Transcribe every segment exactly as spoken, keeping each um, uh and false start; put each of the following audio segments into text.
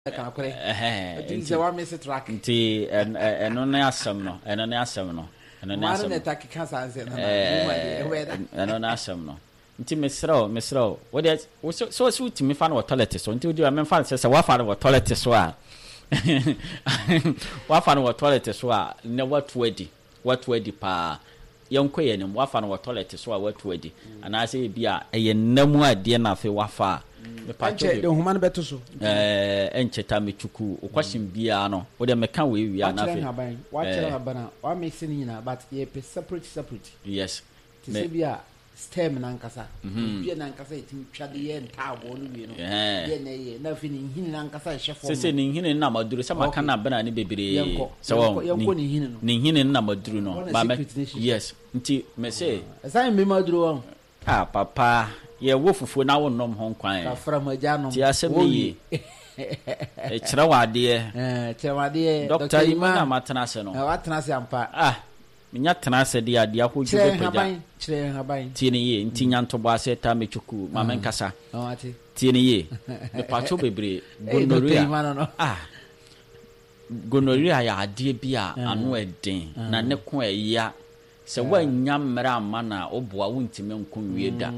Can I eh nti wa miss track nti eno na asem no eno na asem no eno na asem no attack can say na na eno na asem no nti mesrao mesrao what is so so so timi fa no toilet so nti odi me fa say wa fa no toilet so a wa fa no toilet so a ne watu adi watu adi pa yonko ye nim wa fa no toilet so a watu adi ana say bia eye namu ade na fe wa fa me pa che de human beto so eh encheta mechuku okwashim bia no wo de meka we wi na fe wa kira bana wa me sin nyina but ye pe separate separate yes ti se bia stem na nkasa bia na nkasa etim twade ye ntaabo no wi no ye na ye na fi ni hin na nkasa hye se se ni hin na maduru se maka na bana ni bebere se wo ni hin no ni hin na maduru no ba me yes nti me say asai me maduru won ah papa ye wo fufu na wo nom ho kwan ka fra maja nom ti asem yi e kira wade eh kira wade doctor ima na matana se no wa tana se ampa ah minya tana se dia dia ko ju be peja kire haban ti ni ye nti nyanto bo ase ta mechuku ma men kasa oh ati ti ni ye me pacho bebre gonorrhea ah gonorrhea ya ade bia anu eden na ne ko eya se wanya mmra mana oboa wuntime nkon wie da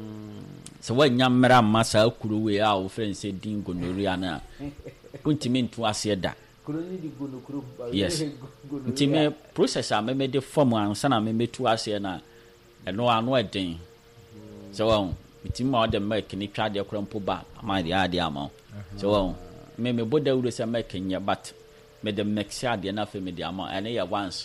se wanya mmra masa akuru we a wo friend say din gonorrhea na wuntime ntu ase da kuroni di gonokuru yes ntime process a me de form ansa na me metu ase na eno anu eden se won mitime ma de make ni twa de krampo ba ama de ade ama se won me me boda wuro se make nya but me de make ade na fe me de ama ene ya once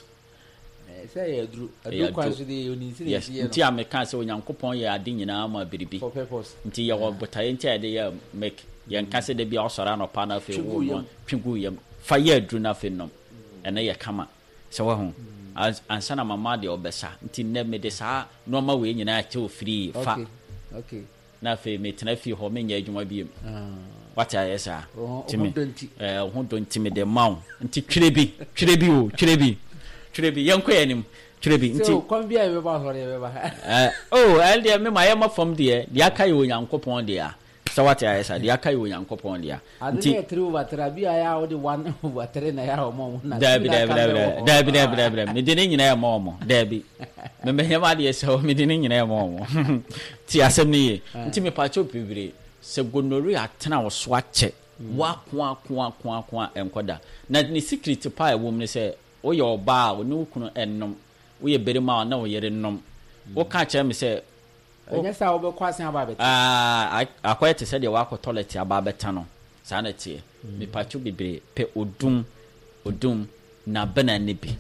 say edru edru kwaso de oni sire yes nti a meka se onyankopon ye ade nyina ma biribi for purpose nti ye wo botaye nti ade ye make ye nka se de bia osora no pa na fe wo twegu ye fa ye edru na fe nom ene ye kama se wo ho ansana mama de obesa nti ne me de sa no ma we nyina che ofiri fa okay okay na fe me tena fi ho me nya adwuma biem ah what I yes ah timi eh ho don timi de maw nti twirebi twirebi o twirebi twirebi yanko yanim twirebi nti so kon bia be ba hore be ba eh oh el dia me maye ma fam de dia kai onyankopon de a so what I yes ah dia kai onyankopon de a nti tru watra bia ya o de one watra na ya o mo na dabi dabi dabi dabi dabi dabi me de nyina ya mo mo dabi me me hema de so me de nyina ya mo mo ti asem ni nti me pa cho bibire se gonorrhea atena wo so ache wa kwa kwa kwa kwa enkoda na ni secret pa e wom ne se wo ye oba wo ne kunu ennom wo ye berima na wo yere nnom wo ka che me se anya sa wo be kwasen aba beta ah akoye te se de wa ko toilet aba beta no sa na tie me pachu bibre pe odum odum na bana ne bi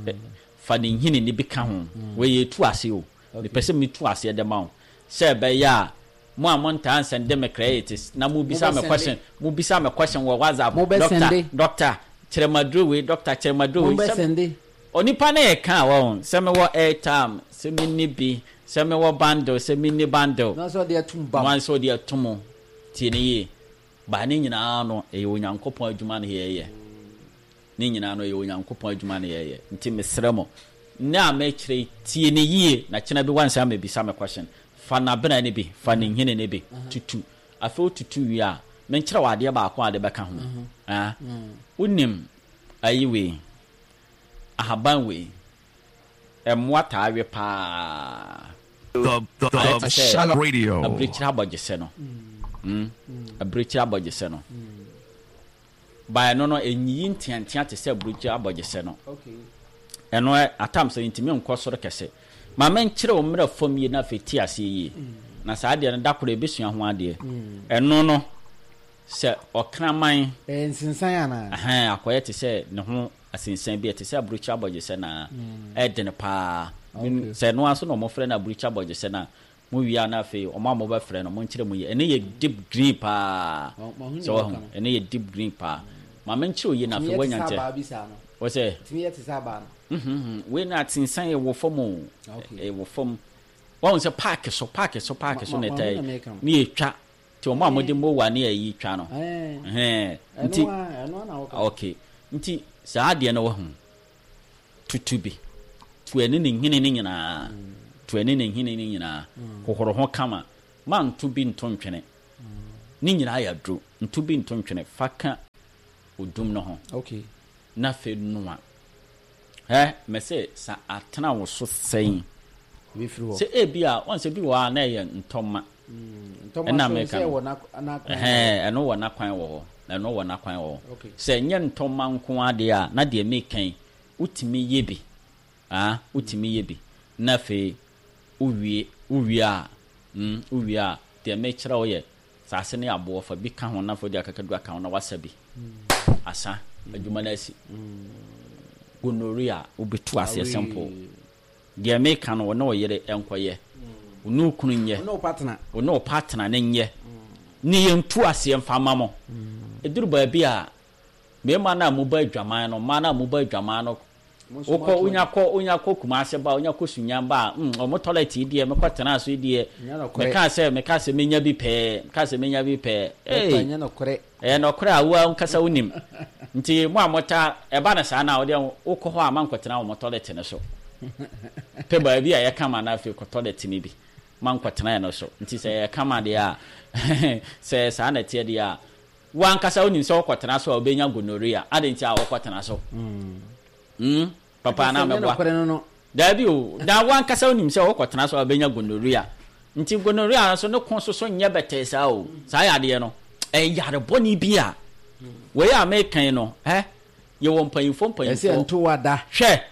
fa ni hini ni bi ka ho wo ye tu ase o me pese me tu ase de ma o se be ya mo amonta answer dem create na mo bisa me question mo bisa me question wo WhatsApp doctor doctor Cheremadru we doctor Cheremadru we sende onipa na e kan wo se me wo airtime se me ni bi se me wo bundle se me ni bundle no so dey tumba one so dey tumo tie ne ye ba ni nyina no e onyankopon adwuma na ye ye ni nyina no e onyankopon adwuma na ye ye nti mesremo na me kire tie ne ye na kina bi wansa me bisa me question fana bena ne bi fana nhene ne bi tutu afa tutu wi a me nkira wade ba akon ade beka ho ah unim ayiwe ahaban we emwa tawe pa the the Shala Radio abrichira abogese no mm abrichira abogese no ba no no enyi ntiantia te se abrichira abogese no okay eno atam se ntimi nkosoro kese ma men kire o mra fam yi na feti ase yi na sa ade no dakoro ebesua ho ade eno no se okraman eh nsinsan ana aha akoye te se ne ho asinsan bi te se abrucha boje se na eden pa se no aso no mo frɛ na abrucha boje se na mo wia na fe o ma mo ba frɛ no mo nkire mo yi ene ye deep green pa so ene ye deep green pa ma men kire o yi na fe wanyante wo se timi ye te saba no mhm we na tinsan e wo fom e wo fom won se park so park so park so na tai ni etwa ti o ma mo de mo wa na yi twa no eh nti okay nti saa de na wo hu tutubi tu ene ne hine ne nyina tu ene ne hine ne nyina kokoro ho kama man tu bi ntontwene ni nyina ya dro ntu bi ntontwene faka odum no ho okay na fe nua eh me say sa atena wo so sen we free wo se e bia won se bi wa na ye ntoma ntoma so se wo na na eh eno wo na kwan wo eno wo na kwan wo se nye ntoma nko ade a na de me kan utimi ye bi ah utimi ye bi na fe uwie uwie a mm uwie a de me kira wo ye sase ne abo fa bi ka ho na fo de akakadu aka ho na wasabi asa adwuma na si gonorrhea obetu ase sample de me ka no na wo yere enkoye onu kunu nye onu partner onu partner ne nye ni yentu ase mfama mo eduru ba bia me ma na mo ba adwaman no ma na mo ba adwaman no Oko unyako unyako kumase ba unyako sunyamba mm omo toilet die me kwatena so die me ka se me ka se menya bi pe ka se menya bi pe eh nya no kore eh no kore awu nkasa unim nti mo amota e ba na sa na ode ukọ ho ama nkwatena omo toilet ne so pe ba bi a ye kama na afi ko toilet ni bi man kwatena no so nti se ye kama de a se sa na tie de a wan kasa unim se kwatena so obenya gonorrhea ade nti a kwatena so mm mm papa na mebwa dabi o da wan kasa onim se wo kwotena so abenya gonorrhea nti gonorrhea so ne kon so so nye betesa o sa ya de no e yare boni bia we ya mekan no eh ye wo mpanifo mpanifo ese nto wada hwe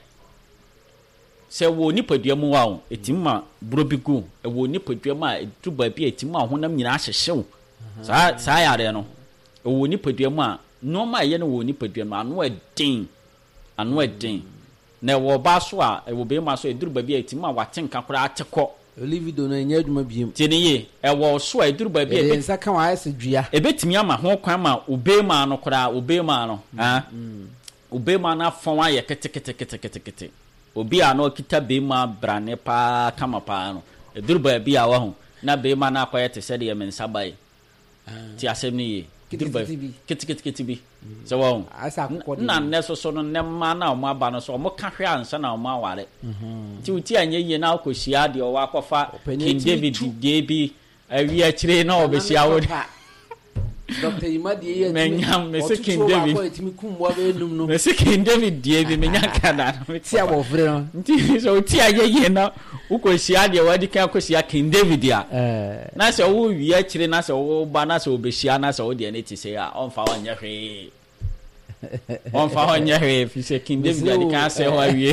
se wo nipadua mu wa o etimma brobigu e wo nipadua ma eduba bia etimma honam nyina ahyehyew sa sa ya de no e wo nipadua mu a no ma ye no wo nipadua ma no edin anu edin na wo ba so a e wo be ma so eduru ba bi etima watenka kora atekọ livido no nya adwuma biem tiniye e wo so a eduru ba bi e nsa ka wa ase dua e betimi ama ho kwan ma obe ma no kora obe ma no ha obe ma na fon aye kete kete kete kete kete obi a no kita be ma brane pa kama pa no eduru ba bi a wa ho na be ma na akoye te se de me nsa bai ti asem ni ye kiti kiti kiti bi so won na ne so so no ne ma na o ma ba no so o mo ka hwe ansa na o ma ware ti uti anye ye na akohia de o wa kofa King David de bi awi a kire na o be hia wo Doctor Imadi ye menyam me se King David me se King David de bi menya kana me ti abofre no nti so uti anye ye na ukohia de wadi kan akohia King David a eh na se wo wi a kire na se wo ba na se obehia na se wo de ne ti se a on fa wanya hwe on fa wanya hwe fi se King David adi kan se ho awie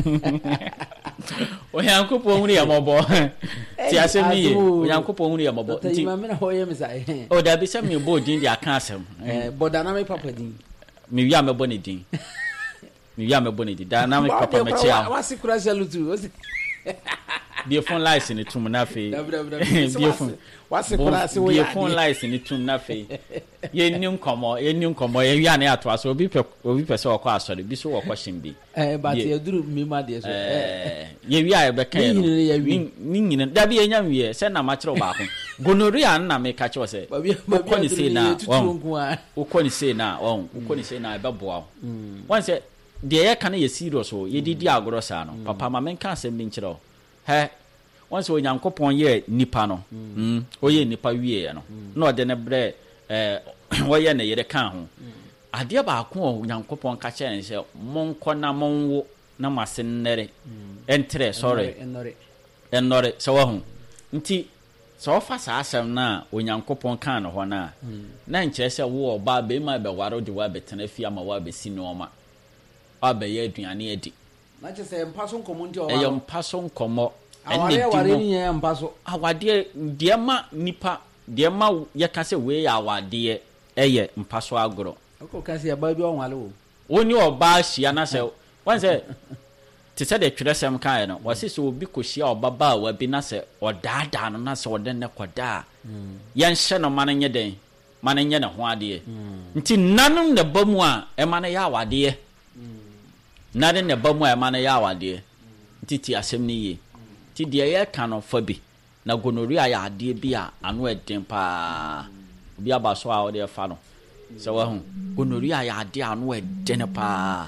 o yankopon hunu ya mobo ti asem ni o yankopon hunu ya mobo ti ma me na ho ye me sai o da bi se me bo din di aka asem eh boda na me papa din me wi am bo ne din me wi am bo ne din da na me papa me chia wa si kura salutu bi phone lies ni tum na fe bi phone wa si kura se wo ya bi phone lies ni tum na fe ye ni nkomo ye ni nkomo ye wi ane ato aso obi pe obi pe se okọ asori bi so okọ shimbi eh but ye duru mi ma de so eh ye wi aye be kan ni ni nyina da bi ye nyam wi se na ma kire ba ko gonorrhea na me ka kire se ko ni se na o ko ni se na o ko ni se na be boa won se de ye kan ye serious o ye didi agoro sa no papa ma men kan asem bi nkire o he once o Nyankopon ye nipa no mm o ye nipa wie no na o de ne bre eh wo ye ne yere kan ho ade ba ko o Nyankopon ka che nse monko na monwo na masennere entre sorry enore enore so wa ho nti so fa sa asem na o Nyankopon kan no ho na na nche se wo oba be ma be waro de wa betena fi ama wa be si no ma abaye aduane adi na che se mpaso nkomo nti o wa e mpaso nkomo ene aware ni ye mpaso awade de ma nipa de ma ye ka se we awade eye mpaso agoro ko ka se ba bi o nwale wo woni oba hia na se wan se ti se de twiresem kan no wase se obi ko hia oba ba wa bi na se odaada no na se oden ne koda ye nhye no man nye den man nye ne ho ade nti nanum ne bamu a e man ya awade naden ne bamu a e man ya awade nti ti asem ni ye ti de ye kan no fa bi na gonorrhea ya ade bi a anu eden pa bi abaso a ode fa no se wa hu gonorrhea ya ade anu eden pa.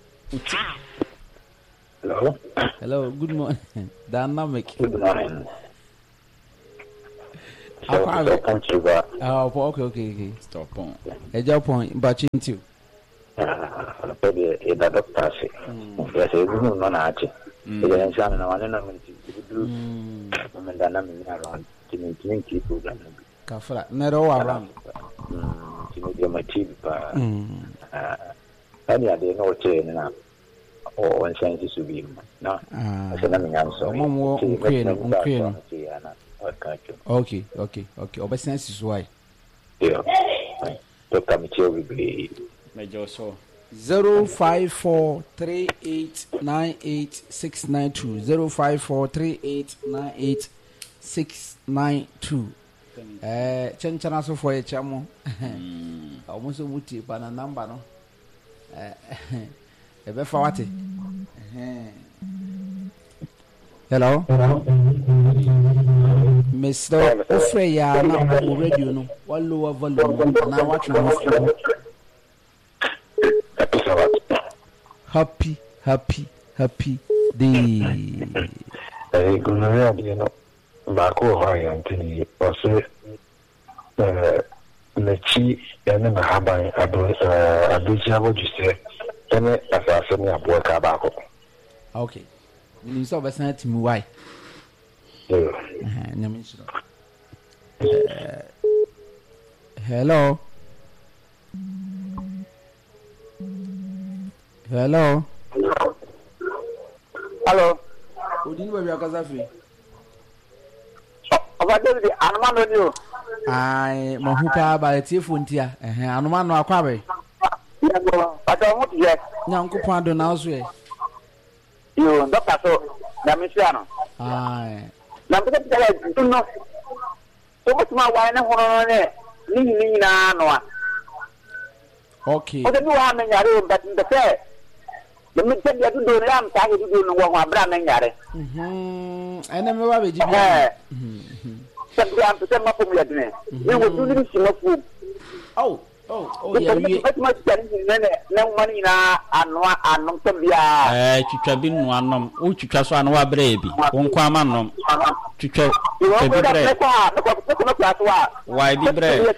Hello. Hello, good morning. Dynamic. Good morning. Akwa Kanchiba. Ah, okay, okay, okay. Stop on. A job point, but into. Ah, but the doctor say, yes, you know, no, not. The son and one element do, and then I'm around to keep program. Kafra, never around. To make my team. Any idea no chain now. Or one chance to be no. I said, I'm so more queen. Okay, okay, okay. Obedience is why. Yeah. Doctor Mitchell will be Major so. Zero five four three eight nine eight six nine two. Zero five four three eight nine eight six nine two. Eh, chenchana so for a chamo. Almost a wuti pana number no. Eh, ebe fawati. Hello. Mister Ofreya na o radio no. What lower volume na watch no. Happy, happy, happy day. Eh, gonorrhea, you know, back over Anthony, or so, uh, Lechi, and then I have a Abuja, what you say, and as I said, I work about. Okay. You saw the senate to me why? Hello. Hello. Hello. Who didn't wear your Kazafi? About the Anman you. I Mahupa by a Tifuntia, and Anuman no Aquabe. But I want yet. Uncle Pando now. You, Doctor, so, Damiano. Aye. Number two, no. So much my wine on it. Nina, no. Okay. What do you want in your room, but in the fair? The midget you do lamb, I will do no one brand in Yare. Hm, and then we have a Sometimes to send up from your dinner. You will do this in food. Oh, oh, oh, yeah, we much no money now, and one and not some beer. Eh, Chichabin one nom, Uchas one wa baby, one quamanum, Chicho. Why be brave?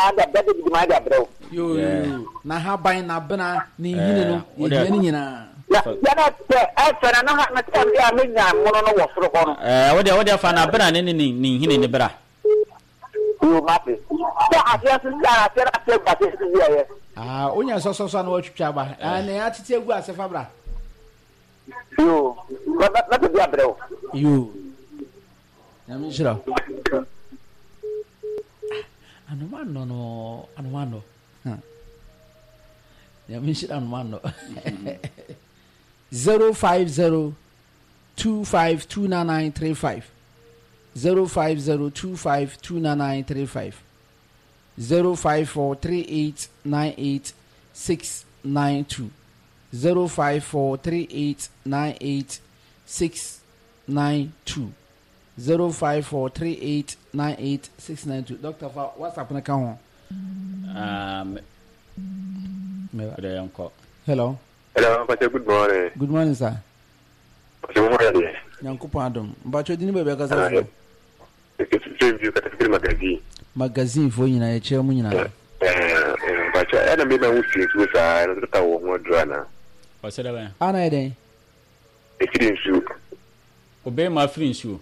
You na ha ban na bena ni hine no ye ni nyina ya na te e fere na ha na te ya me nya mo no wo foro ko no eh wo de wo de fa na bena ni ni ni hine ni bra you happy so adia su ya te ra te ba te su ye ah onya so so so na watwitwa ba ah na ya tete egu asefa bra you na na te bia bra you na mi shira anumano no anumano ya mishira mano zero five zero two five two nine nine three five zero five zero two five two nine nine three five zero five four three eight nine eight six nine two zero five four three eight nine eight six nine two zero five four three eight nine eight six nine two. Doctor, what's happening? Come on. Um, hello. Hello, good morning. Good morning, sir. Good morning. Yanko Padum. But you didn't be because of magazine. Magazine for you, I chair me. But I don't mean, I would see it with a more drana. What's it about? Anna day. If you didn't shoot, obey my friends, you.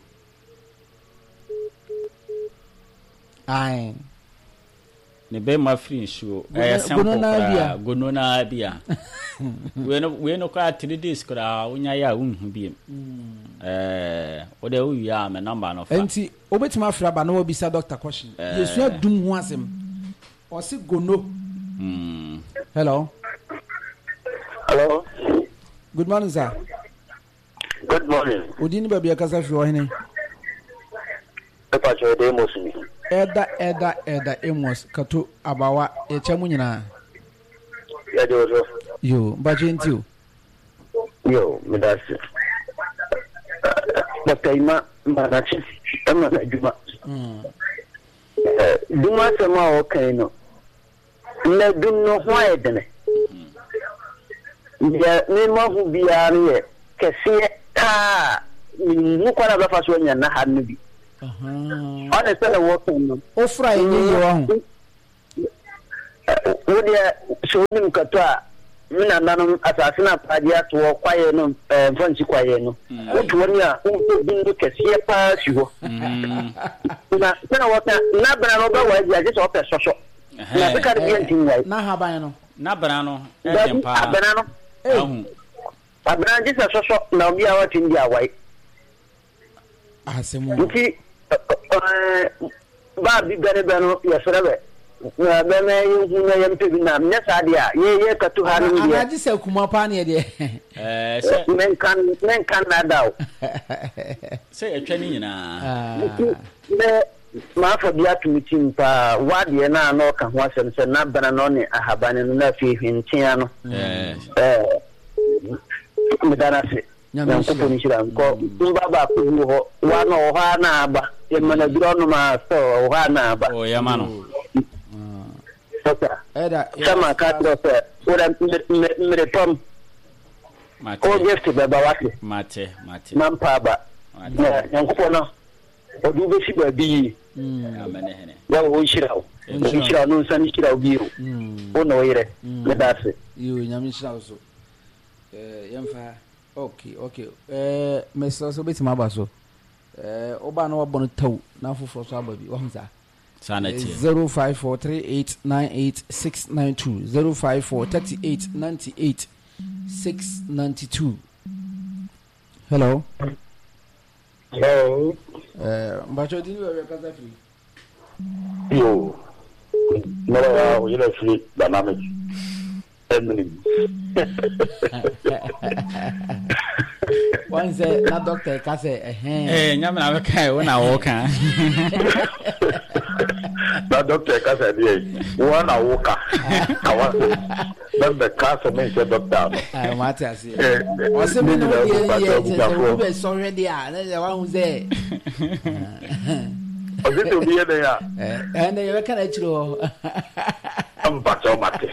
Aye. Ne be ma free show eh sample kra gono na bia we no we no kwa three days kra unya ya unhu biem eh o de u ya me number no fa enti obetima fra ba no obisa doctor question yesu adum ho asem o se gono mm hello hello good morning sir good morning odini ba bia kasa fi o hene Papa Jode Mosmi Eda eda eda emos kato abawa echemu nyina ya dozo yo bajenti yo medasi bakaima manachi ama na juma mm eh duma sama o kaino na dunno ho edene ya me ma hu biare kese ta ni mu kwana ba faso nya na hannu bi Uh-huh. On a set of working. Oh, Friday, you are. Would you show him Kata? Mina nano asasina padia to kwaye no eh fancy kwaye no otu woni a o bindu kese pa siwo na na wota na bra no ba waji aje so pe soso na be ka de ntin wai na haban no na bra no e dem pa abana no ahu abana je soso na obi a wati ndi awai asemu nti eh ba bi gane ba no ya serabe na be me yu na yam te bi na me sa dia ye ye ka tu haru dia ana ji se kuma pa ne de eh se men kan men kan na daw se etwa ni nyina me ma fa bia tu mitim pa wade na na ka ho asem se na bana no ne ahabane no na fi hwintia no eh eh me dana se na ko poni shira ko mba ba ko ho wa no ho na aba ye mana duro no ma so ho na aba o ya mano Eda sama ka do se ora mere tom mate o gift be ba wate mate mate mampa ba na nkupo no o du be si ba bi mm amene hene ya wo shira o shira no san shira o bi o o no yire me da se yo nyame shira so eh yemfa okay okay eh meso so beti maba so eh oba no wabon taw na foforo so ababi wa hunza sanity zero five four three eight nine eight six nine two zero five four three eight nine eight six nine two. Hello. hello Eh, mbacho dini wewe kaza free. yo no ya o yire free dynamic emini Once na doctor ka say eh eh nyame na kai wona wo kan na doctor ka say dey wona wo ka awa then the cancer me say doctor ah mate asi o se me no ye ye se be so ready ah na wa hu say o se to be there ya eh eh na ye ka na chiro am ba so mate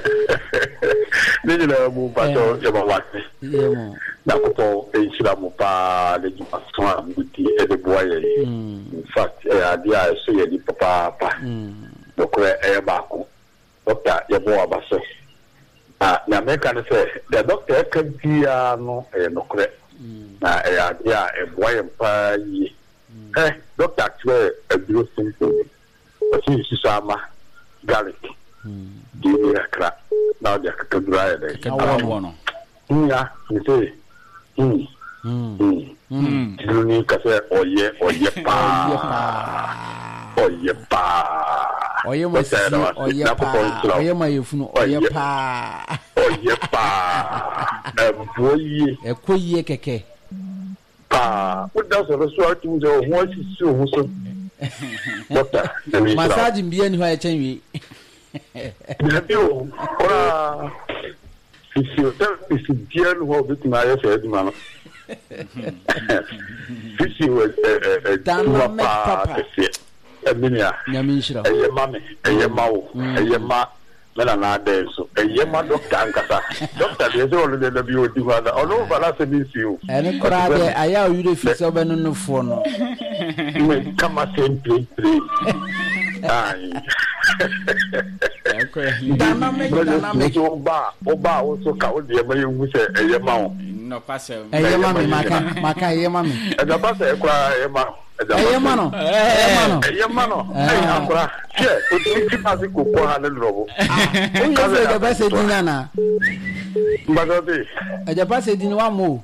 ni ni na mu ba so je ba wate ye mo na ko po e sira mu pa le ji pa so am guti e de boye in fact e adia so ye di papa pa do ko e ba ko doctor ye bo abaso ah na me kan say the doctor can be no e no kre na e adia e boye pa yi eh doctor twe e biro simple o si si sama garlic di ni akra na dia ka dry de ka wo no ya ni say mm mm mm ni ka say oye oye pa oye pa oye mo si oye pa oye ma yefunu oye pa oye pa e boye e koye keke pa o da so so atu je o ho si si o so doctor massage mbia ni ho ya chenwi na bio ora physiotherapy si dia no ho bit na ya se di ma no physio eh dynamic papa eminia nyame nshira eye mame eye mawo eye ma mena na denso eye ma doctor ankasa doctor de so lo de bi odi ma da ono bala se bi si o ene kora de aya o yure fi so benu no fo no me kama sempre ai dynamic dynamic oba oba o so ka o de ma yu se eye ma o no pass eye ma me maka maka eye ma me e da pass e kwa eye ma eye ma no eye ma no eye ma no ai akura che o ti ti pass ko ko ha le robo o yo se de pass e din na mbadodi e de pass e din wa mo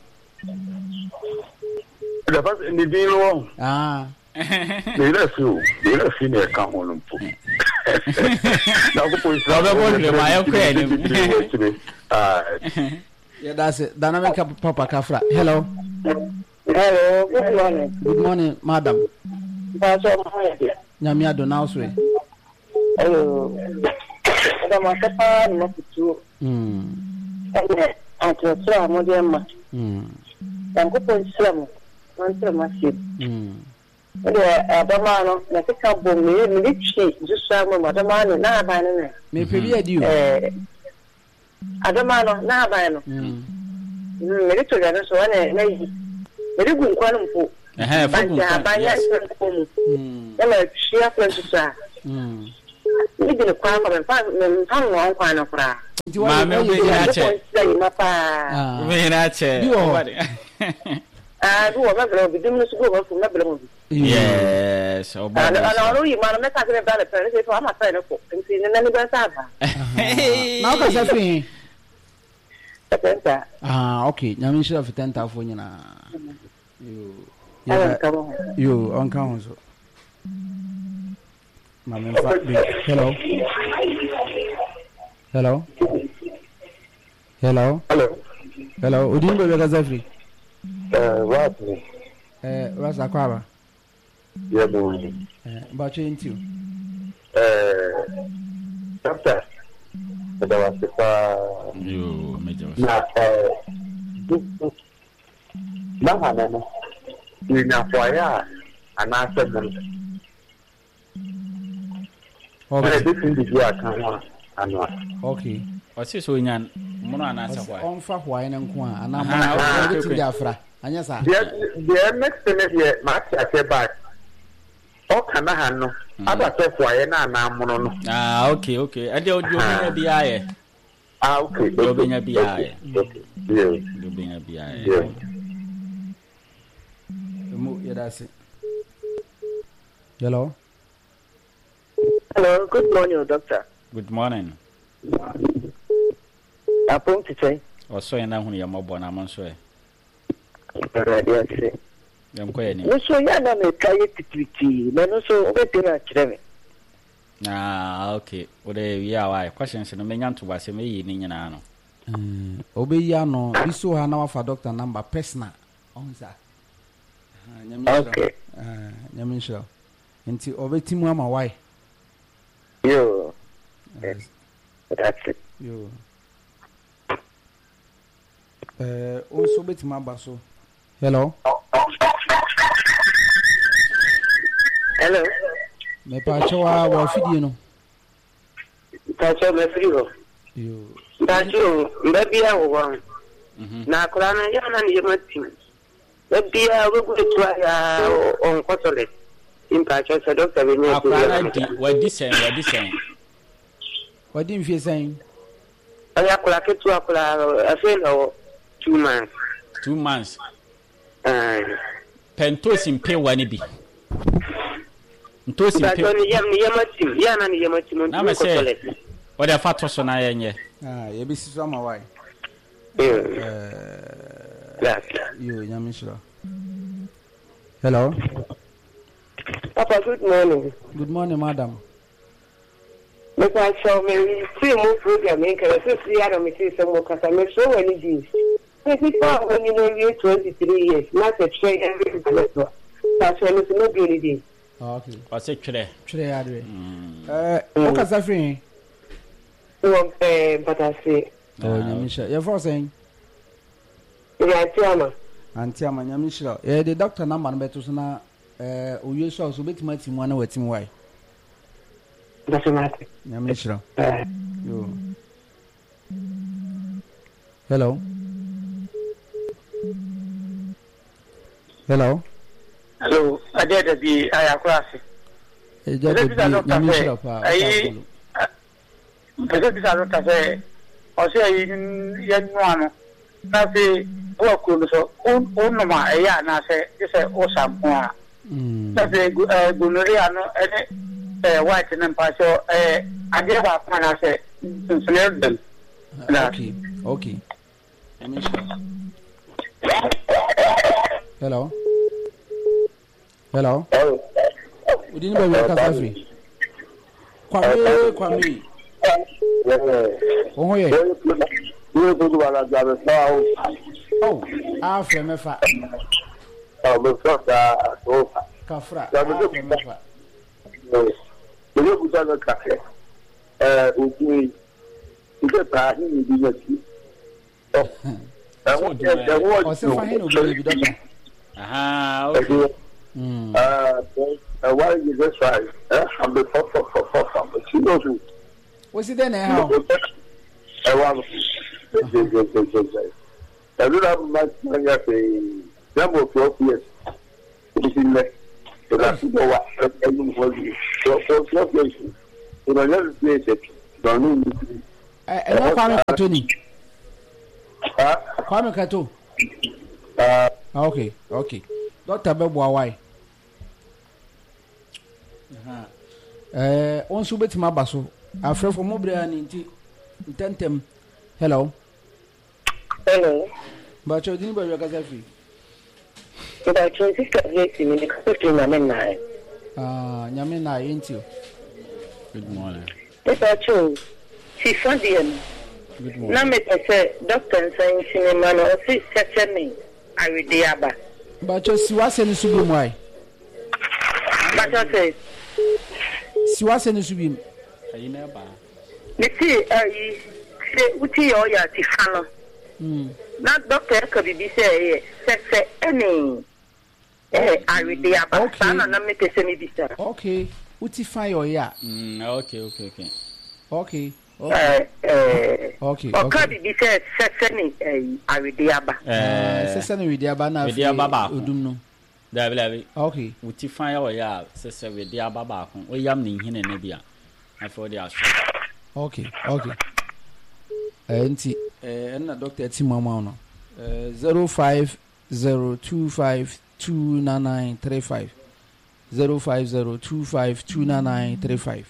e da pass ni din lo ah de ile fi o de ile fi ne ka ho no po na ko po isra ba bo le ma ya kwa ni ah yeah that's it dynamic papa kafra hello hello good morning good morning madam ba so ma ya nyame ado na oswe hello da ma ka pa no kutu mm eh anto tra mo de ma mm dan ko po isra mo man tra ma si mm eh adama no na ka bo me me chi jusa mo adama no na ba no me pe bi adi o eh adama no na ba no mm me ri to ya no so na na yi me ri gun kwanu mpo eh fogu ba ya ko mu mm ela shia kwentsa mm ni de kwa kwa mfa mfa nwo kwa na kura ma me be ya che ah me na che ah du wa bela bi dim no su go wa fu na bela mo yes o ba ana ro yi ma na ka ke bela pe se fa ma fa ne ko nti ne na ni ba sa ba na ka sa fi tenta ah okay nyame shira fi tenta fo nyina yo yo on kan so mama fa bi hello hello hello hello hello odin be ka sa fi eh what eh rasa kwaba yeah boy eh ba chinti eh doctor da wa se pa yo mejo na eh na na na ni na kwa ya ana se mo okay this thing is ya kan wa anwa okay o se so nyan mo no ana se kwa on fa hwai na nko a ana mo na ti dia fra anya sa the the next thing is ma ta se back o kana ha no aba se hwai na na mo no ah okay okay ade o di obinya bia ye ah okay di obinya bia ye yeah di obinya bia ye yeah mo ya da se hello hello good morning doctor good morning apon tete o so yana hu ya mabo na man so e radio se dem ko yani no so ya na me kai tititi na no so obetira kireme ah okay o de wi awa questions no menya nto ba se me yi ni nyina no mm obeyi ano biso ha na wa fa doctor number personal on sa okay ah nyame sure nti obetimu ama why yo yes. That's it yo eh also betimu aba so hello hello me pa chowa wa fidie no ta cho me frigo yo ta cho mbabia wo na kula na ya na ni yemati mbabia wo ku tu ya on kotole impa cho se doctor be ni ko akara di wadi sen wadi sen wadi mfie sen aya kula ke tu akula afelo two months two months ah pentos in pay wani bi ntosi pe ni yam ni yamati ya na ni yamati mo na me se o de fato so na yenye ah ye bi siso ama why eh eh yo nyame shira hello papa good morning good morning madam me pa show me see mo program in kare so see ya me see some kasa me so wani di me see for when you know you twenty-three years not a train every day that's when it's no good day okay o se twere twere ya de eh o kasa free o eh batase oh nyame shira ye for saying ya tiama anti ama nyame shira eh the doctor number no beto so na eh oye so so betima timu na watim why that's right nyame shira yo hello hello hello adeda bi aya kwase e jade bi nyame shira pa ai pese bi sa doctor say o se yi ye nuano na se bo ko no so on on no ma e ya na se se o sampo a mm na se gonorrhea no ene eh white na mpacho eh ade ba pa na se snare del okay okay nyame shira hello hello oh udini ba weka safi kwame kwame oh ye you go to ala jabe sao oh afre mefa oh me fata so kafra afre mefa eh you go to ala cafe eh uji ike ta ni bi yati oh eh wo eh wo o se fa hin obi bi doctor aha okay mm uh why you just try eh I'm the for for for for but you know who what's it then how eh wa je je je je I don't have much money to say number of years in there. So that's what I'm going to so so so place. So another place that don't know. Eh, no Kwame Kato ni. Ah, Kwame Kato. ah, Okay, okay. Doctor Bebo why? Aha. Eh, on so betima baso. Afre for mobile ni nti ntentem. Hello. Hello. But you didn't buy your cafe. But I chose this case in the country, Namena. Ah, Yamina, ain't you? Good morning. If I chose, she's Sunday. Good morning. Now, I say, Doctor saying, Cinnamon or six me. I read the Abba. But you see what's in the subim why? But I say, See what's in the subim. Are you never? you see, I say, what you are at Tifano. Hmm. Not Doctor could be say, say, any. Eh, I read the Abba. Okay. Sana na me pese me bisa. Okay. Utify your ya. Mm, okay, okay, okay. Okay. Okay. Eh, eh. Okay. O ka Okay. bi say seseni eh I read the Abba. Eh, Sesa no wedi aba na wedi aba ba. odum no. Dabi dabi. Okay. Uti fan ya ya sese we dia baba ko. O yam ni hine ne bia. Afọ dia so. Okay. Okay. Eh nti eh na doctor ti mama no. Eh zero five zero two five two nine nine three five zero five zero two five two nine nine three five.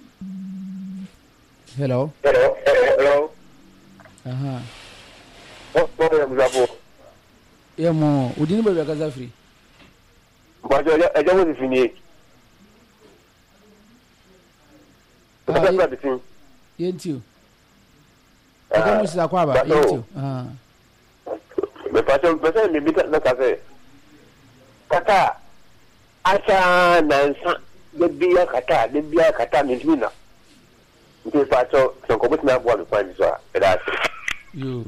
Hello. hello, hello. Aha. What problem is that? Yeah mo, udini ba kaza free. But I don't want to finish. That's what the thing. Yentio. Aka musa kwa ba yentio. Ah. Me passion, passion me bita na kafe. Kata acha nansa de biya kata, de biya kata mintina. Nti passion, so ko butina bo me find so. That's You.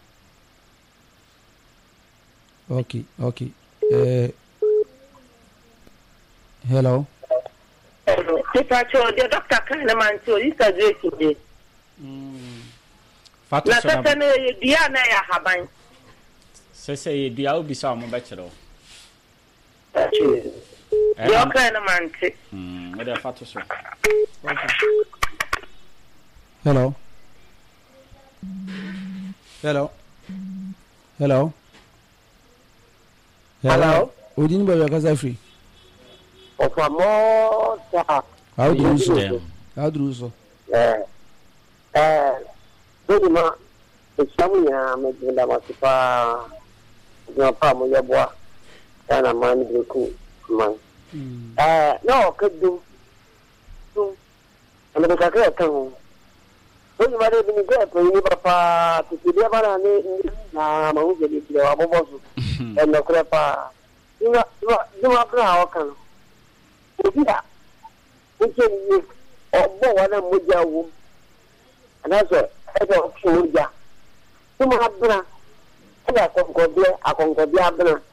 Okay, okay. Uh, hello. If I chose the doctor kind of man to this is great today. Fatu Na so sasa na. ne dia na ya haban. Sese ye dua obi sa mo be kire o. Your kind of man to. Mm, we da fatu so. Hello. Hello. Hello. Hello? Udini ba kaza free. Of a more How do you so? Damn. How do you so? eh eh so ma samu ya me jinda ma pa no pa mo ya boa kana man de ku man eh no kedu tu ana ka ka kan so ma de ni ga to ni papa ti dia bana ni na ma u je di wa bo bo su e no krepa ina ina ina pra wa kan obiya nche ni ogbo wa na moja wo anaso e do moja tuma abra ada konkodie akonkodie abra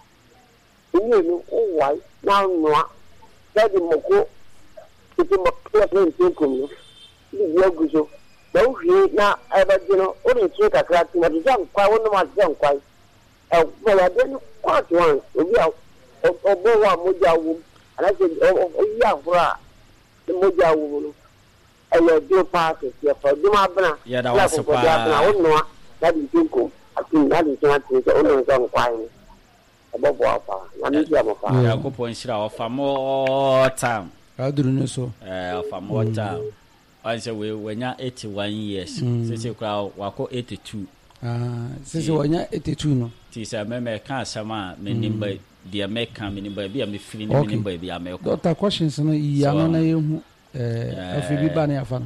ni ni o wai na noa jadi moko ti mo ko ni ti ko ni ni yo gujo da o hie na e ba jino o ni ti kakra ti na jam kwa wo no ma jam kwa e bo ya de ni kwa ti wan obiya ogbo wa moja wo anaso o ya fura moja wo no ayo do pa ke ya fa duma bana Ya da wasu pa. ya bana wonno na di tinko atin na di tinko tin so onno so nkwa ni abobo afa na mi ya mo fa Ya ko pon shira o fa mo time. How do you so? Eh o fa mo time. I say we wenya eighty-one years. Sese kura wako eighty-two. Ah, sisi wanya eighty-two no. Ti say me me ka asama me nimba dia me ka me nimba bia me firi ni me Okay. nimba bia me ko. Doctor questions no iya So, no na yehu eh afi bi ba na yafa no.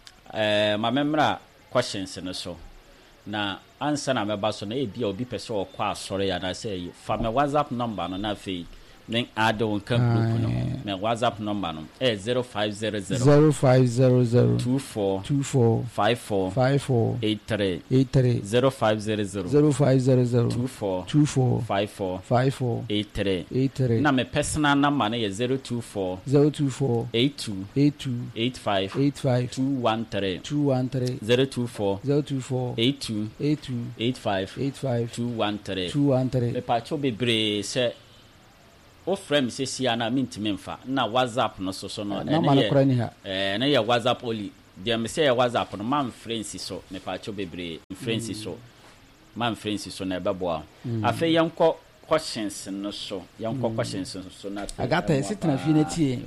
Eh ma memra questions no so. Na answer na me ba so na e bia obi pese o kwa asore ya na say fa me WhatsApp number no na fe then add on kan group no. Me WhatsApp number no eh zero five zero zero zero five zero zero two four two four five four five four eight three eight three zero five zero zero zero five zero zero two four two four five four five four eight three. eight three Na me personal number no ye zero two four zero two four eight two eight two eight five eight five two one three two one three zero two four zero two four eight two eight two eight five eight five two one three. two one three. Me pa cho bebre se o frame se sia na mintimi mfa na WhatsApp no so so no na ma no kora ni ha eh na ye WhatsApp only de me say WhatsApp no man friends so me pa cho bebre friends so man friends so na bebo afa yenko questions no so yenko questions so na agata sitna fi na tie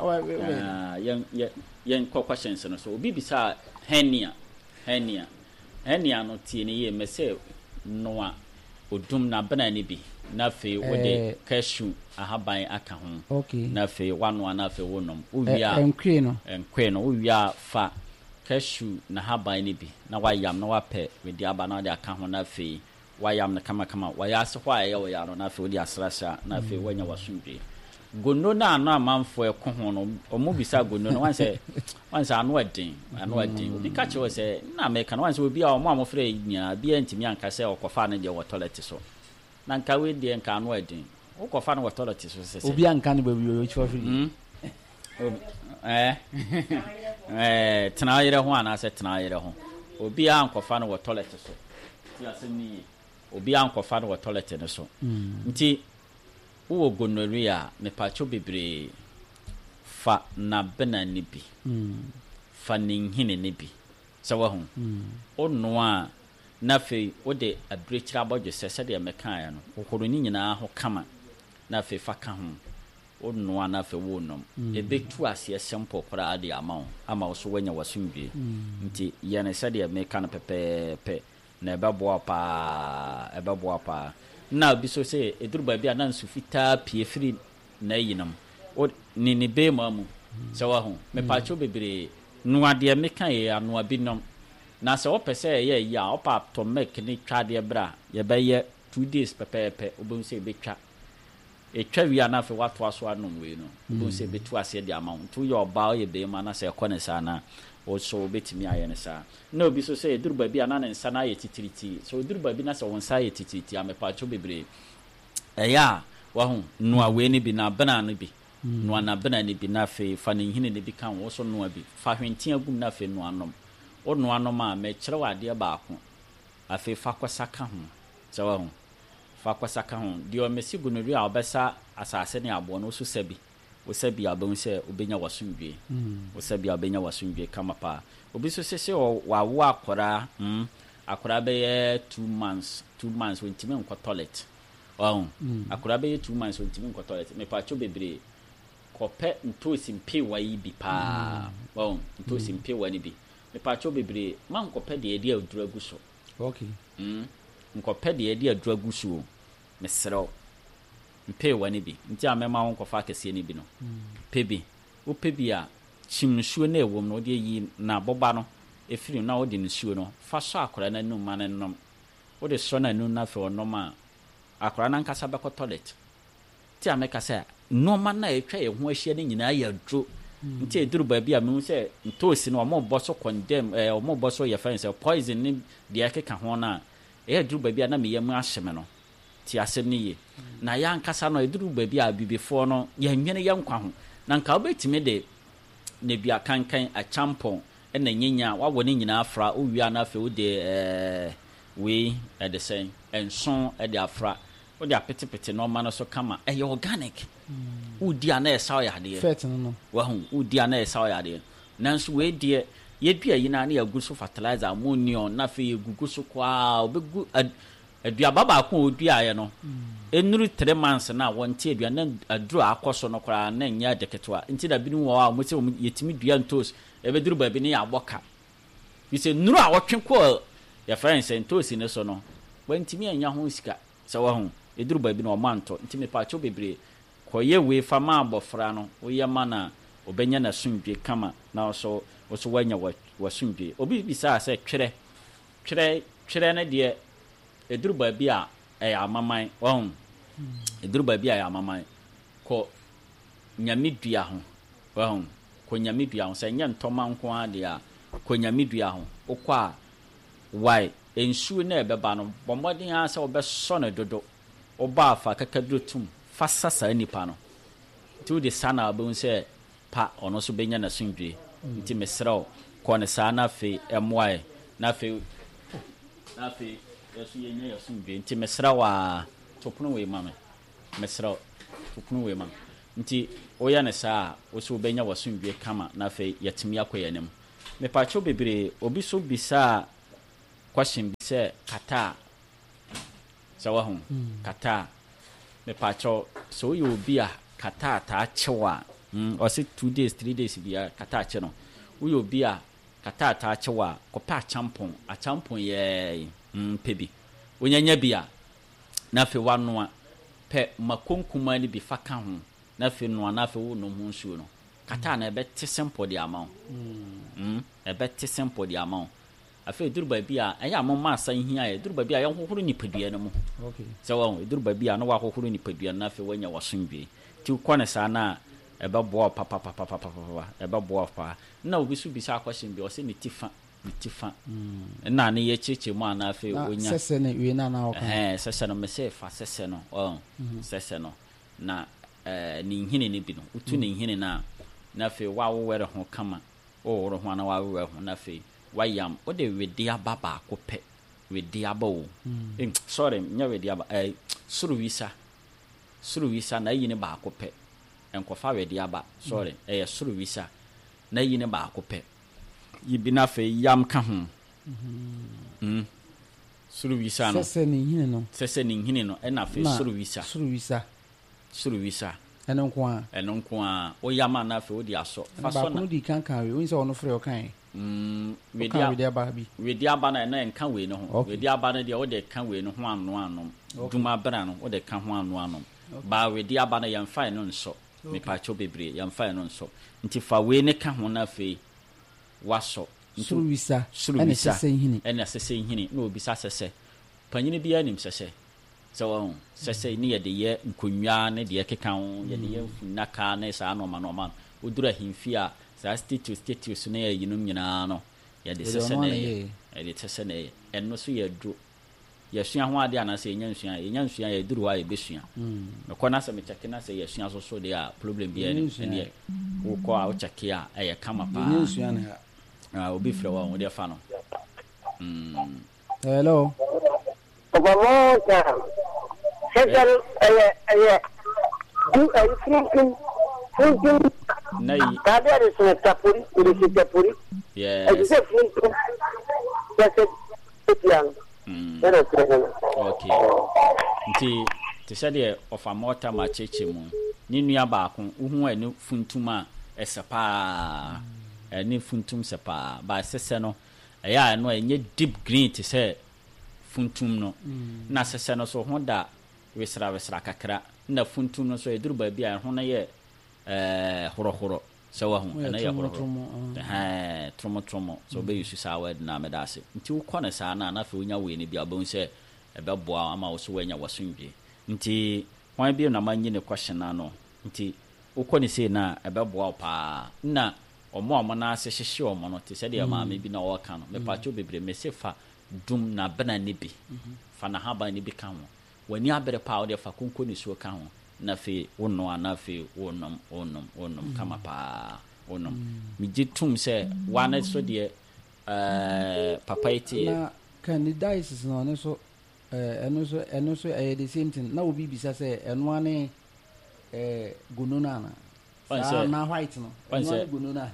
ah yen yenko questions no so obi bisa henia henia henia no tie ni ye me say noa odum na bana ni bi na fe wode cashew ahaban aka ho okay na fe wano na fe wonom uwia enkwe no enkwe no uwia fa cashew na haban ni bi na wayam na wape wedi aba na de aka ho na fe wayam na kama kama wayase hwa ye wo ya no na fe wodi asrasha na fe wanya wasumbe gono na anu amanfo eko ho no omo bisa gono no wanse wanse anu adin anu adin obi ka che wo se na me kan wanse obi a omo amofre nyina bia ntimi anka se okofa na de wo toilet so na nka we de nka anu adin okofa na wo toilet so se obi anka ne baby o chiwa firi eh eh tena yere ho ana se tena yere ho obi ankofa na wo toilet so ti asemi obi ankofa na wo toilet ne so nti wo gonorrhea me pacho bebre fa na bena ni bi mm. fa ninhine ni bi sawa hu mm. ono a na fe wo de abrechira bodwe sese de meka ya no kokoro ni nyina ho kama na fe fa ka hu ono a na fe wo nom mm. e betu ase simple kora ade ama ama so wanya wasumdwe mm. nti ya ne sese de meka na pepe pe na ebeboa pa ebeboa pa na bi so say eduru ba bia na nsu fita pie firi na yinam o ni ni be mamu sawa ho me pa cho bebre no ade me kan ye ano abinom na se wo pese ye ya o pa to make ni twade bra ye be ye two days pepepe obon say be twa e twa wi ana fe wato aso anom we no obon say be tu ase de amount to your ba ye be ma na se kone sana o so betimi aye ne sa na obi so say eduru ba bia na ne nsa na ye titiriti so eduru ba bi na se won sa ye titiriti amepa cho bebre eya wa hu no awe ni bi na bana no bi no na bana ni bi na fe fa ne hine ne bi kan wo so no bi fa hwenti agum na fe no anom o no anom a me kire wade ba ko afe fa kwasaka hu so wa hu fa kwasaka hu di o mesi gunori a obesa asase ne abo no so sabi osabi abon se obenya wasumdwe mm. osabi obenya wasumdwe kama pa obi so sese o wawo akora mm akora be two months two months when timi nko toilet oh mm. akora be two months when timi nko toilet me pa cho bebre kope ntosi mpe wai bi pa mm. oh ntosi mpe wani bi me pa cho bebre man kope de edi aduragu so okay mm nkope de edi aduragu so me sero mpe wani bi nti amema won kofa kese ni bi no mm. pebi o pebi a chimnsuo na ewom no de yi na boba no efiri na o de nsuo no fa so akora na num man nom o de so na num na fe onom a akora na nkasa be ko toilet ti ameka se no man na etwa ye ho ahia ni nyina ya dro mm. nti eduru ba bi a me se ntosi no omo boso condemn eh omo boso ye fa se poison ni de akeka ho na e eduru ba bi a na me yam ahyeme no ti asem ni ye na ya nkasa no eduru ba bi a bibefo no ya nwene ya nkwa ho na nka obetime de ne bia kankan a champon e na nyenya wawo ne nyina afra owia na afa ode eh we e de sen enson e de afra ode apetepete no ma no so kama e organic udi ana e saw ya de fet no no wa hu udi ana e saw ya de nanso we de ye dua yina na ya gu so fertilizer ammonium na fe gugu so kwa obegu adua baba ko odua ye no enuru three months na wonte adua na aduru akoso no kora na nya deketwa nti da binu wo a mo se yetimi dua ntos ebeduru ba bi ne ya boka bi se nuru a wotwe ko ya friends ntos ne so no wantimi anya ho sika se wo ho eduru ba bi no manto nti me pa cho bebre koye we fama abofra no wo ye mana obenya na sumdwe kama na so so wanya wasumdwe obi bi sa se twere twere twere na de eduru ba bi a e amaman won eduru ba bi a amaman ko nyamidua ho won ko nyamidua ho se nya ntoma nko ade a ko nyamidua ho okwa why ensu na ebeba no bomodin ha se obeso na dodo oba afa kakaduro tum fasasa nipa no tu de sana abun se pa ono so benya na sundwe nti mesrao ko ne sana fe emwae na fe na fe yesu yenye yesu be nti mesrao a topono we mame mesrao fukunu we man nti oya ne saa wo so benya wasundwe kama na fe yatimi akoyanem me pa cho bebre obi so bisa question bi se kata sawa hu kata me pa cho so yo bi a kata ta chewa mm o se two days three days bi a kata che no wo yo bi a kata ta chewa ko pa champon a champon ye mm pebi onyanya bi a na fe wano a pe makonkuma ni bi faka ho na fe no na fe wo no ho nsuo no kata na ebe te simple di amount mm ebe te simple di amount afi durba bi a eya mo ma san hia e durba bi a ye hohoro ni padua no mo okay so wo durba bi a no wa hohoro ni padua na fe wanya wasonwe ti ko ne sa na ebe bo papa papa papa papa ebe bo pa na obi su bi sa question bi o se ni tifa ni tifa mm na ne ye cheche mo na fe onya sese ne we na na o kan eh sese no me se fa sese no o sese no na eh ni hine ne bi no utu ni hine na na fe wa wo were ho kama o woro ho na wa wo ho na fe wayam o de wedi aba ba ko pe wedi aba o eh sorry nya wedi aba eh suru visa suru visa na yi ne ba ko pe enko fa wedi aba sorry eh suru visa na yi ne ba ko pe yibi na fe yam ka ho mm suru visa no sese ni hine no sese ni hine no e na fe suru visa suru visa suru visa eno nko a eno nko a o yama na fe o di aso fa so na ba ko di kan kan we o nse ono frɛ o kan mm we dia aba bi we dia aba na na nka we no ho we dia aba na dia o de ka we no ho anu anu duma bra no o de ka ho anu anu ba we dia aba na yam fa no nso me pa cho bebre yam fa no nso nti fa we ne ka ho na fe waso suru visa suru visa ena sese hini na obi sa sese panyine bia nim sese so sese ni ye de ye nkonwa ne de keka ho ye de ye funaka na sa no ma no ma odura himfi a sa statue statue so na ye yinum nyina no ye de sese na ye ye de sese na ye enno so ye dro ye sua ho ade ana se nya nsua ye nya nsua ye duru wa ye besua me ko na se me cheke na se ye sua so so de a problem bia ni ne wo ko a wo cheke a e ye kama pa nya nsua na ah obi frɛ wa wo de fa no mm hello Obamota. Sekal eh eh du ay thinking thinking nay kada de se tapuri de tapuri yes ay se thinking ya se tian mm era se okay nti te sɛ deɛ ɔfa mɔta ma cheche mu ni nua baako uhu ani funtuma ɛsɛpa ɛni funtum sɛpa ba sɛsɛ no ɛyɛ ano ɛnyɛ deep green te sɛ funtum no na sɛsɛ no so ho da wesra wesra kakra na funtum no so eduru ba bi a ho na yɛ eh horo-horo sɛ wa ho na yɛ horo eh tromo tromo so be yusu sa wa na me da ase nti wo kɔ na sa na na fe onya we ne bi abon sɛ ɛbɛboa ama wo so wanya wasundwe nti hwan bi na manyi ne question na no nti wo kɔ ne sei na ɛbɛboa pa na omo omo na ase hyehye omo no te sɛ de ma me bi na wo ka no me pa cho bebre me se fa dum na bana ne bi fa na haba ne bi ka ho wani abere pa wo de fa konko ne so ka ho na fe wonno ana fe wonnom wonnom wonnom kama pa wonnom mi jitum sɛ wana so de eh papa ite na candidates no ne so eh eno so eno so eh the same thing na obi bisa sɛ eno ane eh gonona na sa na white no eno ane gonona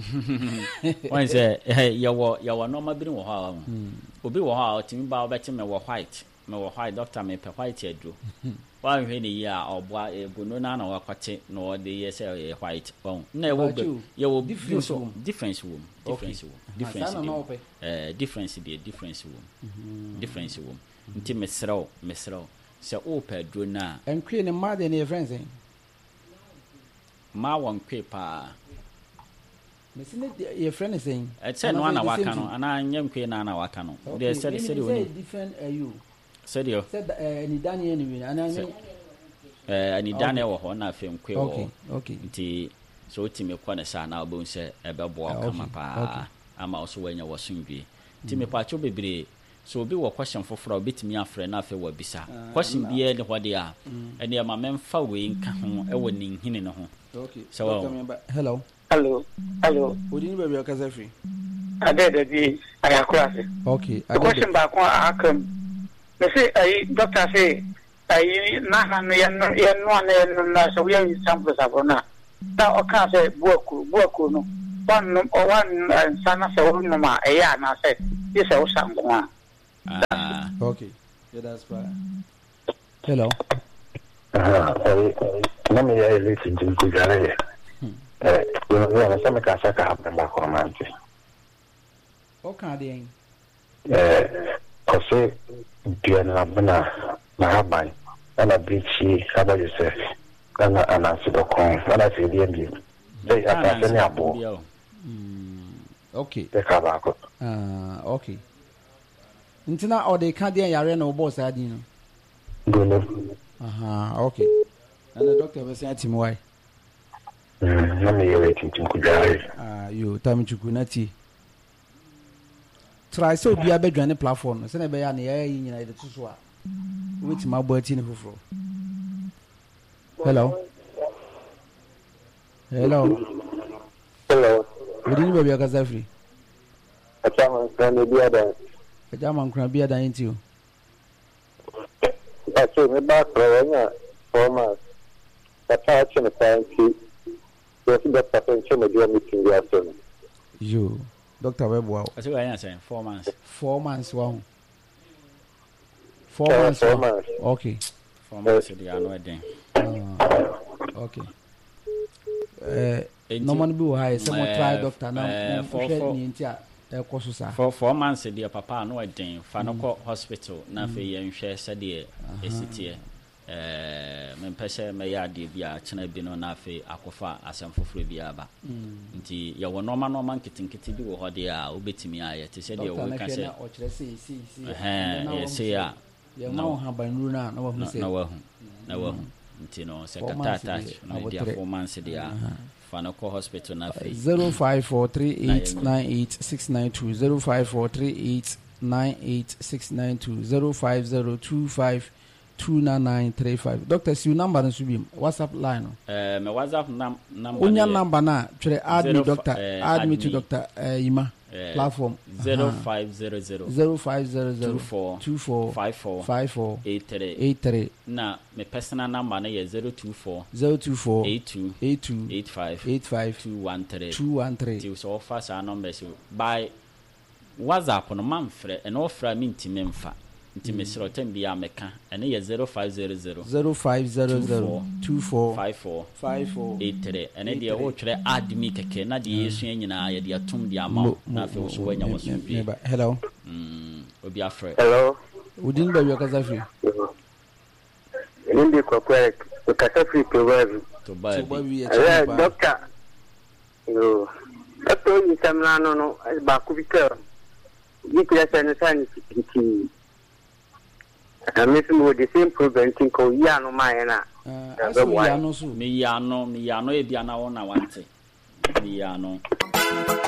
wan say eh yawo yawo no ma bi wo ha obi wo ha otimi ba obeti me wo white me wo white doctor me pe white adro wa hwe ni ya obwa gonona na wakwate no de ye say white bon na wo ye wo difference wo difference wo difference wo difference eh difference dey difference wo difference wo nti mesrew mesrew se o pa adro na enkwe ne ma de ne friends eh ma won kwe pa mesine your friend is saying e say no ana waka no ana nyem kwe na ana waka no they said said you different are you said you said ni Daniel ni ana ni eh ni Daniel wo ho na afem kwe wo okay okay nti so otime kwa na sa na obon se ebebo kama pa ama oso wanya wasundwe nti me pa cho bebre so obi wo question foforo obetimi afre na afe wa bisa question bia ne hode a ene ma memfa we nka ho e wo ni hine ne ho okay so hello hello hello odini baby akaza free ade de bi ayakura se okay the question back on akam me say ay doctor say ai na na no ye no ye no na na so we sample sabona da o ka se buaku buaku no one or one sana se wo no ma e ya na se ye se wo sanko a ah okay yeah that's fine hello ah eh na me ya ile tin tin ku gare eh yo no na sama ka saka ha ba ko manche o ka de eh ko se dia na bana na haban ana bichi haba yosef ana ana sidokon ana fidi mbi dai ata se ni abo okay e ka ba ko ah okay ntina o de ka de yare na obo sa din no gono aha okay ana doctor be say ati mwai na me yele tin tin ku gare ah yo tam chuku na ti try so bia be dwane platform se na be ya na ya yi nyina de tuso a wait ma bo ati ne foforo hello hello hello wodi ni ba bia ka safri achama kan bia da achama kan bia da yin ti o ba so me ba pro nya forma ta chi na fancy so ti da ta fancy me dia meeting ya so yo doctor we bo I say I answer four months four months wow four months four months okay four months they are no den okay eh no man bi wo high some try doctor na for ni ntia e koso sa for four months they papa no den fa no ko hospital na fe ye nhwe se de esitie eh me pese me ya de bia chena bi no na fe akofa asem foforo bi aba nti ye wo normal normal nkitinkiti bi wo hode a obetimi aye te se de wo ka se o kire se si si eh se ya ye ma wo ha banru na na wo se na wo na wo nti no se kata attach no dia four months dia Fanako Hospital na fe zero five four three eight nine eight six nine two zero five four three eight nine eight six nine two zero five zero two five two nine nine three five. Doctor, see your number and subim WhatsApp line. Uh, my WhatsApp num number. Unya number na try add me doctor, uh, add me to doctor uh, Ima uh, platform zero five zero zero zero five zero zero two four two four five four five four eight three eight three. Na my personal number na is zero two four zero two four eight two eight two eight five eight five two one three two one three. Till so fast our number so by WhatsApp no man frɛ and offer me ntimi mfa nti mesro tem bia meka ene ye zero five zero zero zero five zero zero two four five four five four eight three ene de wo twere add me keke na de yesu nyina ye de atom de ama na fe wo so wanya wo so bi hello mm obi afre hello udin ba yo kaza free ndi kwa kwa kaza free to baby to baby eh doctor yo ato ni samna no no ba ku bika yikira sana sana kiti I'm with the same preventing ko ya no ma na aso ya no so me ya no me ya no e bia na wona wante me ya no